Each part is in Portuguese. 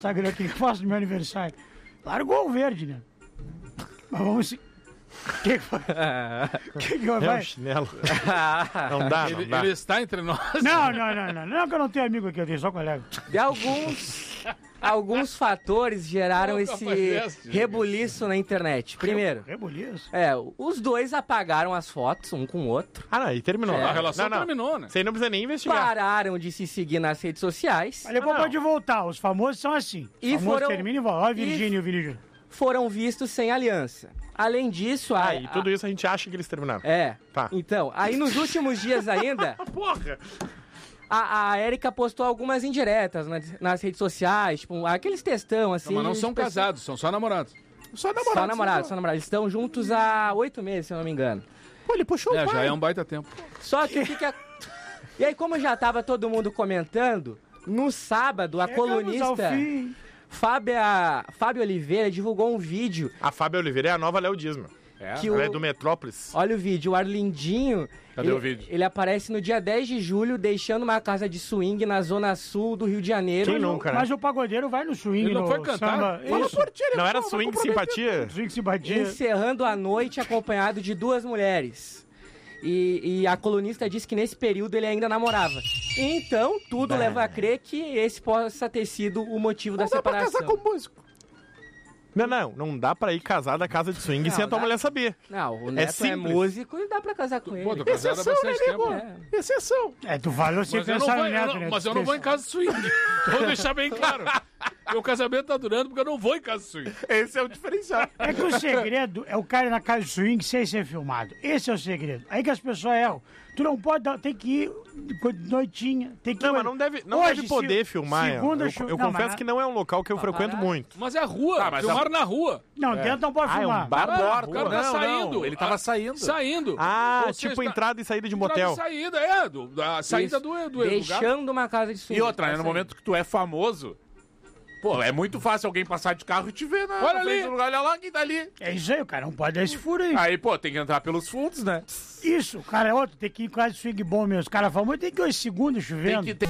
Instagram que eu faço no meu aniversário. Largou o verde, né? Mas vamos se... O que foi? Que É vai? um chinelo. Não dá. Ele está entre nós. Não, que eu não tenho amigo aqui, eu tenho só colega. E alguns fatores geraram Não, esse capacete, rebuliço na internet. Primeiro, Rebuliço. os dois apagaram as fotos um com o outro. Ah, não, e terminou. É. A relação Não. terminou, né? Você aí não precisa nem investigar. Pararam de se seguir nas redes sociais. Mas depois não. pode voltar, os famosos são assim. E Os famosos foram- terminam e voltam. Olha o Virgínio e o Vini Júnior. Foram vistos sem aliança. Além disso, E tudo isso a gente acha que eles terminaram. Tá. Então, aí nos últimos dias ainda, Porra! a Érica postou algumas indiretas nas redes sociais, tipo, aqueles textão, assim. Mas não são de pessoas- casados, são só namorados. Só namorados. Eles estão juntos há 8 meses, se eu não me engano. Pô, ele puxou o Já pai. é um baita tempo. Só que o que que... E aí, como já tava todo mundo comentando, no sábado, a Chegamos ao colunista fim. Fábio Oliveira divulgou um vídeo A Fábio Oliveira é a nova Léo Dias, meu. que Ela é do Metrópolis. Olha o vídeo, o Arlindinho. Cadê o vídeo? Ele aparece no dia 10 de julho, deixando uma casa de swing na zona sul do Rio de Janeiro. Quem nunca, né? Mas o pagodeiro vai no swing, Ele não no foi cantar? samba. Fala Isso. Não era swing simpatia? Swing simpatia. Encerrando a noite acompanhado de 2 mulheres. E a colunista disse que nesse período ele ainda namorava. Então, tudo leva a crer que esse possa ter sido o motivo da separação. músico. Não dá pra ir casar da casa de swing Não, sem a tua dá. mulher saber. Não, o Neto é simples. músico e dá pra casar com ele. Pô, tô casado há bastante tempo. Exceção. Tu falou sem Mas eu não pensar vou, no neto, né? mas eu não vou em casa de swing. Vou deixar bem claro. Meu casamento tá durando porque eu não vou em casa de swing. Esse é o diferencial. É que o segredo é o cara ir na casa de swing sem ser filmado. Esse é o segredo. Aí que as pessoas erram. Tu não pode dar, tem que ir de noitinha, tem que ir... Não, mas não Hoje, deve poder filmar. segunda Eu confesso que não é um local que eu frequento muito. Mas é rua, mas filmaram na rua. Não, dentro não pode filmar. bar Ah, morto. o cara tá Não, saindo. não, ele tava saindo. Saindo. Ah, Ou seja, tipo tá- entrada e saída de entrada motel. e saída, a saída Isso. do lugar. Deixando uma casa de swing. E outra, né, Tá no saindo. momento que tu é famoso, pô, é muito fácil alguém passar de carro e te ver, né? Olha na frente ali. do lugar, olha lá quem tá ali. É isso aí, o cara não pode dar esse furo aí. Aí, pô, tem que entrar pelos fundos, né? Isso, o cara é outro, tem que ir em casa de swing bom mesmo. Os caras falam, mas tem que ir 2 segundos Tem chovendo. que ter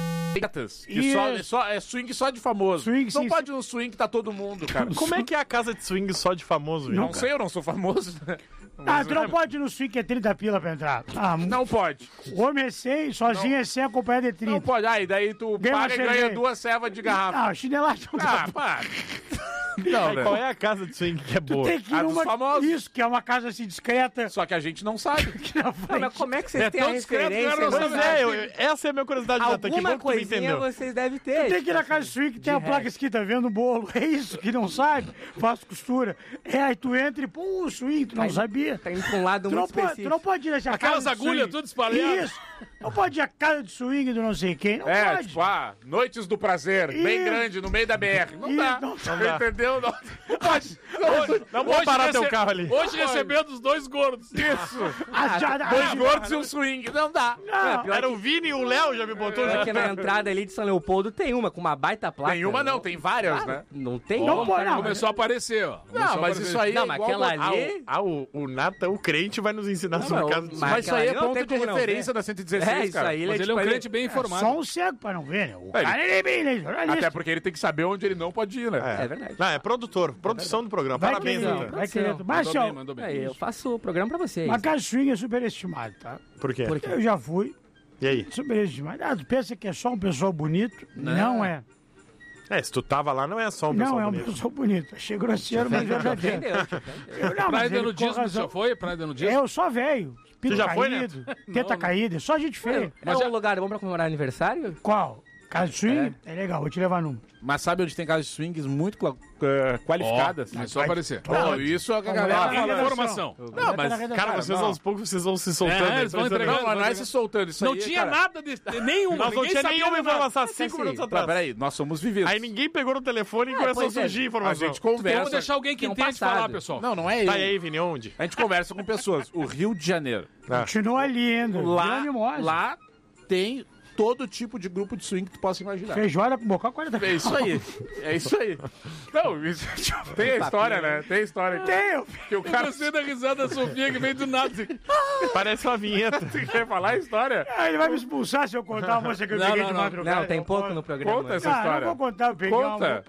que Isso. só é swing só de famoso. Swing, não sim, pode ir no swing que tá todo mundo, cara. Como é que é a casa de swing só de famoso, Não Vitor? sei, eu não sou famoso, né? Ah, tu não pode ir no swing que é 30 pila pra entrar. Ah, Não pode. o homem é 100, sozinho é 100, acompanhado é 30. Não pode. Ah, e daí tu Ganha uma paga e ganha cerveja. 2 servas de garrafa. Não, chinelagem não Ah, dá. para. Não, né? Qual é a casa de swing que é boa? Tem que ir A dos numa... famosos. Isso, que é uma casa assim discreta. Só que a gente não sabe. Aqui na Não, frente. mas como é que vocês É têm a tão discreto que o cara referência? não Pois sabe. essa é a minha curiosidade, Natan. Que Alguma bom que tu me coisinha entendeu. vocês devem ter. Tem que ir na casa de swing que tem a placa escrita vendo bolo. É isso, que não sabe. Faz costura. Aí tu entra e, pô, o swing, tu não sabia. Tá indo pra um lado Tu não, muito pode, tu específico. não pode ir nessa Aquelas casa de agulhas swing. tudo espalhadas. Isso. Não pode ir a casa de swing do não sei quem. Não É, pode. tipo, noites do prazer, bem Isso. grande, no meio da BR. Não Isso, dá. não dá. Entendeu? Não pode. Não vou parar teu carro ali. Hoje recebendo os 2 gordos. Isso. Dois 2 gordos e um swing. Não dá. Não. Era o Vini e o Léo já me botou. Pior que na entrada ali de São Leopoldo tem uma, com uma baita placa. Tem uma não, tem várias, né? Não tem Não como, pode, cara. não. Começou a aparecer, ó. Começou a Não, mas aparecer. isso aí Não, é mas igual... aquela ali... O Natan, o crente, vai nos ensinar sobre mas casa de o- swing. Mas isso aí é Aquela ali não ponto tem de como não referência ver. da 116, É, isso cara. aí, Mas ele é um tipo, crente bem informado. Só um cego pra não ver, né? O É, cara ele é bem, ele é jornalista. Até porque ele tem que saber onde ele não pode ir, né? É verdade. Não, é produtor. Produção do programa. Vai Parabéns, querer, Natan. vai querer. Mas, Mandou ó, bem, mandou bem. Aí, eu faço o programa pra vocês. uma casa de swing é superestimado, tá? Por quê? Por quê? Eu já fui. E aí? Superestimado. Ah, tu pensa que é só um pessoal bonito? Não é. É, se tu tava lá, não é só um Não, pessoal é um bonito. pessoal bonito. Achei grosseiro, mas verdadeiro. Entendeu? Eu, não, Praia mas de ele com nudismo, razão. já foi? Praia de nudismo? Eu só velho. Pico já foi, caído, teta caída, só gente feia. É um lugar bom pra comemorar aniversário? Qual? Casa de swing? É legal, vou te levar num. Mas sabe onde tem casas de swings muito qualificadas? Começou a aparecer. Não, isso a galera Ó, fala. redação. Informação. Não, mas, Cara, vocês aos poucos vocês vão se soltando. É, aí, eles vão pensando- entregando. não, não é se soltando. Isso Não aí, tinha cara. nada de nenhuma. Nós não ninguém tinha sabia nenhuma nada. informação há 5 assim, minutos Tá, atrás. peraí, nós somos vividos. Aí ninguém pegou no telefone e começou a pois é. surgir A informação. gente conversa. Vamos deixar alguém que Tem um entende passado. falar, pessoal. Não, não é Tá eu. aí, Vini, onde? A gente conversa com pessoas. O Rio de Janeiro. Continua lindo. Lá, Grande mostra. lá tem todo tipo de grupo de swing que tu possa imaginar. Feijoada com bocal 40 É isso aí. É isso aí. Não, tem a história, né? Tem a história. Tem, Que o cara Gostei da risada da Sofia que veio do nada. Assim. Parece uma vinheta. quer falar a história. ele vai me expulsar se eu contar a moça que eu Não, peguei não, de não. madrugada. Não, tem pouco no programa. Conta essa Ah, não história. vou contar, eu peguei Conta. uma...